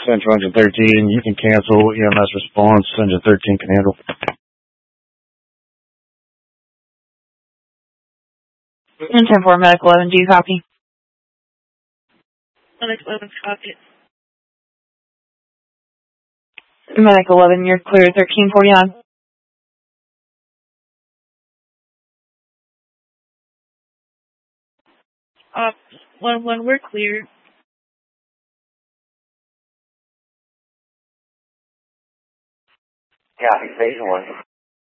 Central Engine 13. You can cancel EMS response. Engine 13 can handle. Engine 4, Medical 11, do you copy? Medical 11, copy. Medical 11, you're clear 1349. When we're clear. Copy, station 1.